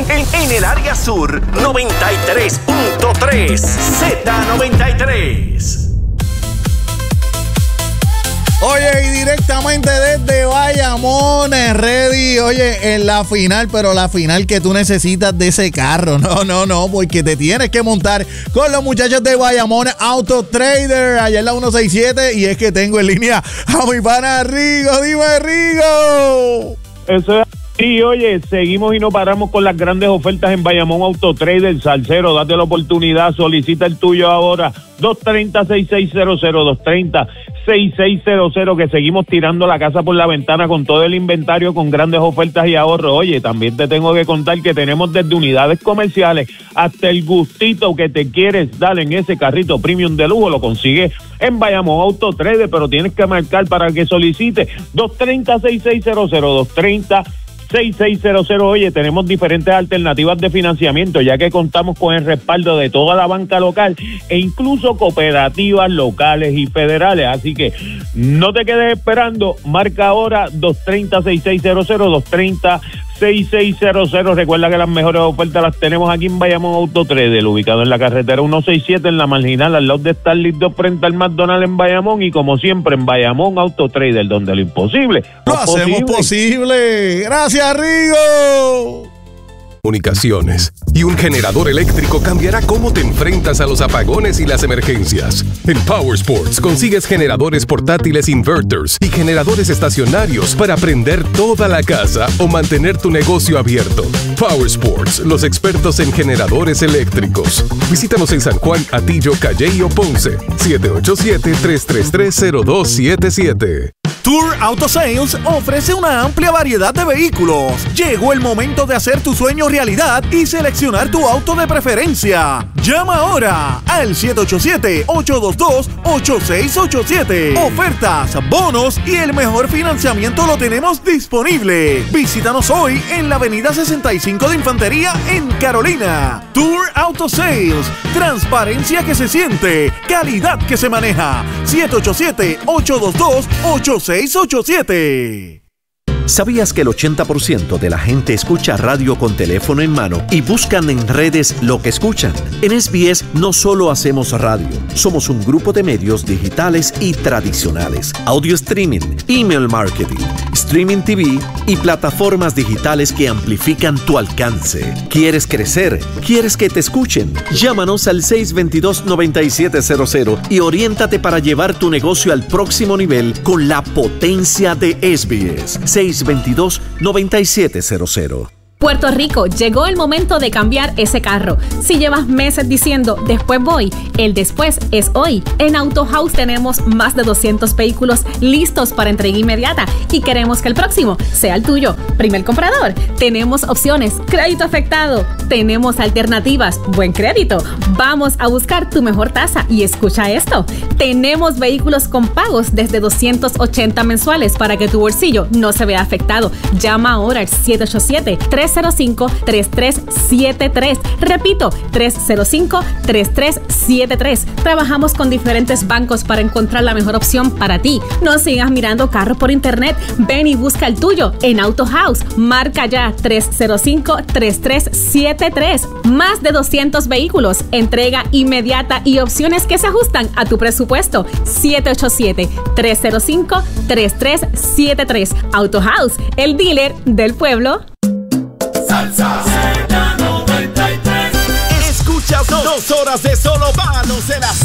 En el área sur, 93.3 Z93. Oye, y directamente desde Bayamón, ready, oye, en la final, pero la final que tú necesitas de ese carro. No, porque te tienes que montar con los muchachos de Bayamón Auto Trader, allá en la 167, y es que tengo en línea a mi pana Rigo. Dime, Rigo. Eso es. Sí, oye, seguimos y no paramos con las grandes ofertas en Bayamón Auto Trader. Salsero, date la oportunidad, solicita el tuyo ahora. 230-6600, 230-6600, que seguimos tirando la casa por la ventana con todo el inventario, con grandes ofertas y ahorros. Oye, también te tengo que contar que tenemos desde unidades comerciales hasta el gustito que te quieres dar en ese carrito premium de lujo, lo consigues en Bayamón Auto Trader, pero tienes que marcar para que solicite. 230-6600, 230-6600. Oye, tenemos diferentes alternativas de financiamiento, ya que contamos con el respaldo de toda la banca local e incluso cooperativas locales y federales. Así que no te quedes esperando, marca ahora 230-6600, 230-6600. Recuerda que las mejores ofertas las tenemos aquí en Bayamón Auto Trader, ubicado en la carretera 167 en la Marginal, al lado de Starlit 2 frente al McDonald's en Bayamón, y como siempre en Bayamón Auto Trader, donde lo imposible lo hacemos posible. Gracias, Rigo. Comunicaciones y un generador eléctrico cambiará cómo te enfrentas a los apagones y las emergencias. En Power Sports consigues generadores portátiles inverters y generadores estacionarios para prender toda la casa o mantener tu negocio abierto. Power Sports, los expertos en generadores eléctricos. Visítanos en San Juan, Atillo, Calley o Ponce. 787-333-0277. Tour Auto Sales ofrece una amplia variedad de vehículos. Llegó el momento de hacer tu sueño realidad y seleccionar tu auto de preferencia. Llama ahora al 787-822-8687. Ofertas, bonos y el mejor financiamiento lo tenemos disponible. Visítanos hoy en la avenida 65 de Infantería en Carolina. Tour Auto Sales. Transparencia que se siente. Calidad que se maneja. 787-822-8687. ¿Sabías que el 80% de la gente escucha radio con teléfono en mano y buscan en redes lo que escuchan? En SBS no solo hacemos radio, somos un grupo de medios digitales y tradicionales, audio streaming, email marketing, streaming TV y plataformas digitales que amplifican tu alcance. ¿Quieres crecer? ¿Quieres que te escuchen? Llámanos al 622-9700 y oriéntate para llevar tu negocio al próximo nivel con la potencia de SBS. 622-9700. Puerto Rico, llegó el momento de cambiar ese carro. Si llevas meses diciendo, después voy, el después es hoy. En Auto House tenemos más de 200 vehículos listos para entrega inmediata y queremos que el próximo sea el tuyo. Primer comprador, tenemos opciones, crédito afectado, tenemos alternativas, buen crédito. Vamos a buscar tu mejor tasa y escucha esto. Tenemos vehículos con pagos desde 280 mensuales para que tu bolsillo no se vea afectado. Llama ahora al 787-305-3373. Repito, 305-3373. Trabajamos con diferentes bancos para encontrar la mejor opción para ti. No sigas mirando carros por internet. Ven y busca el tuyo en Auto House. Marca ya 305-3373. Más de 200 vehículos, entrega inmediata y opciones que se ajustan a tu presupuesto. 787-305-3373. Auto House, el dealer del pueblo. Salsa Z93. Escuchas 2 horas de solo palos de las